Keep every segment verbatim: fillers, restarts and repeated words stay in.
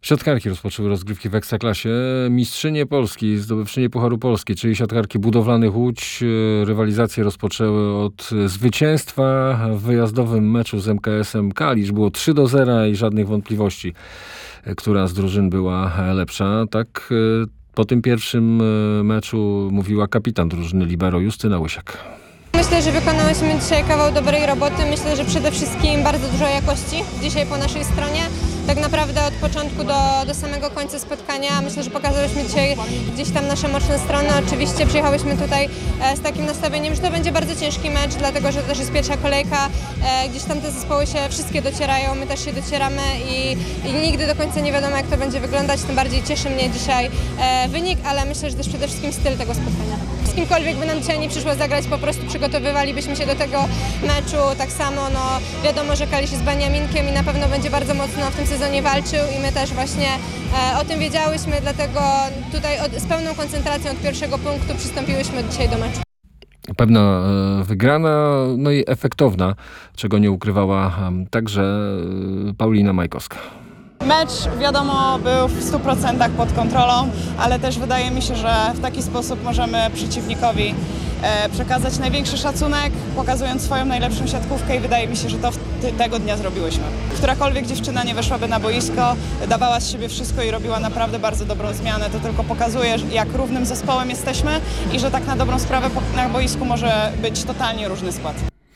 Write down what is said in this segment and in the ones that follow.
Siatkarki rozpoczęły rozgrywki w Ekstraklasie. Mistrzynie Polski, zdobywczynie Pucharu Polski, czyli siatkarki budowlanych Łódź, rywalizację rozpoczęły od zwycięstwa w wyjazdowym meczu z M K S-em Kalisz. Było trzy do zera i żadnych wątpliwości, która z drużyn była lepsza. Tak po tym pierwszym meczu mówiła kapitan drużyny libero Justyna Łysiak. Myślę, że wykonałyśmy dzisiaj kawał dobrej roboty. Myślę, że przede wszystkim bardzo dużo jakości dzisiaj po naszej stronie. Tak naprawdę od początku do, do samego końca spotkania myślę, że pokazałyśmy dzisiaj gdzieś tam nasze mocne strony. Oczywiście przyjechałyśmy tutaj z takim nastawieniem, że to będzie bardzo ciężki mecz, dlatego że to też jest pierwsza kolejka. Gdzieś tam te zespoły się wszystkie docierają, my też się docieramy i, i nigdy do końca nie wiadomo, jak to będzie wyglądać. Tym bardziej cieszy mnie dzisiaj wynik, ale myślę, że też przede wszystkim styl tego spotkania. Z kimkolwiek by nam dzisiaj nie przyszło zagrać, po prostu przygotowywalibyśmy się do tego meczu. Tak samo, no wiadomo, że Kalisz jest Beniaminkiem i na pewno będzie bardzo mocno w tym sezonie walczył i my też właśnie e, o tym wiedziałyśmy, dlatego tutaj od, z pełną koncentracją od pierwszego punktu przystąpiłyśmy dzisiaj do meczu. Pewna e, wygrana, no i efektowna, czego nie ukrywała e, także e, Paulina Majkowska. Mecz, wiadomo, był w stu procentach pod kontrolą, ale też wydaje mi się, że w taki sposób możemy przeciwnikowi e, przekazać największy szacunek, pokazując swoją najlepszą siatkówkę i wydaje mi się, że to w ty, tego dnia zrobiłyśmy. Którakolwiek dziewczyna nie weszłaby na boisko, dawała z siebie wszystko i robiła naprawdę bardzo dobrą zmianę. To tylko pokazuje, jak równym zespołem jesteśmy i że tak na dobrą sprawę na boisku może być totalnie różny skład.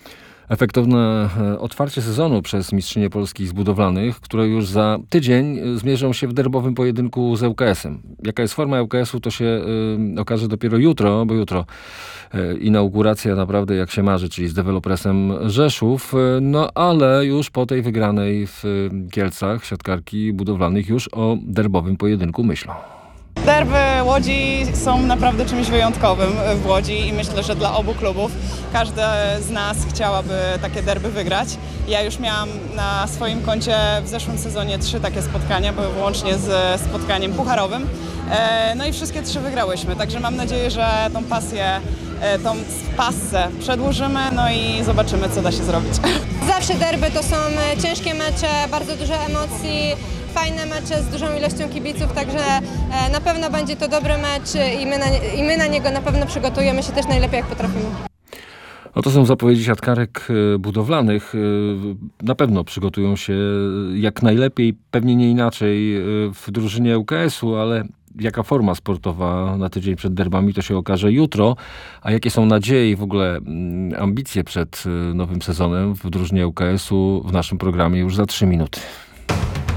Efektowne otwarcie sezonu przez mistrzynie Polski z budowlanych, które już za tydzień zmierzą się w derbowym pojedynku z L K S-em. Jaka jest forma L K S-u, to się y, okaże dopiero jutro, bo jutro y, inauguracja naprawdę jak się marzy, czyli z dewelopersem Rzeszów. Y, no ale już po tej wygranej w y, Kielcach siatkarki budowlanych już o derbowym pojedynku myślą. Derby Łodzi są naprawdę czymś wyjątkowym w Łodzi i myślę, że dla obu klubów każda z nas chciałaby takie derby wygrać. Ja już miałam na swoim koncie w zeszłym sezonie trzy takie spotkania, były łącznie z spotkaniem pucharowym. No i wszystkie trzy wygrałyśmy, także mam nadzieję, że tą pasję, tą pasję przedłużymy, no i zobaczymy, co da się zrobić. Zawsze derby to są ciężkie mecze, bardzo dużo emocji. Fajne mecze z dużą ilością kibiców, także na pewno będzie to dobry mecz i my na, nie, i my na niego na pewno przygotujemy się też najlepiej, jak potrafimy. No to są zapowiedzi siatkarek budowlanych. Na pewno przygotują się jak najlepiej, pewnie nie inaczej w drużynie L K S-u, ale jaka forma sportowa na tydzień przed derbami, to się okaże jutro. A jakie są nadzieje i w ogóle ambicje przed nowym sezonem w drużynie L K S-u w naszym programie już za trzy minuty.